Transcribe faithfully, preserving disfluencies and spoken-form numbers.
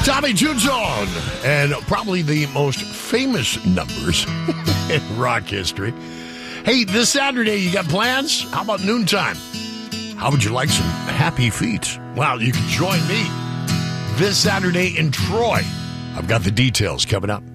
Tommy Tutone, and probably the most famous numbers in rock history. Hey, this Saturday, you got plans? How about noontime? How would you like some happy feet? Well, you can join me this Saturday in Troy. I've got the details coming up.